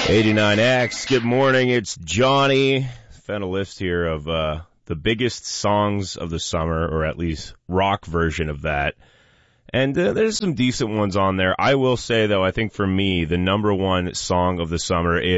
89X, good morning, it's Johnny. Found a list here of the biggest songs of the summer, or at least rock version of that. And there's some decent ones on there. I will say, though, I think for me, the number one song of the summer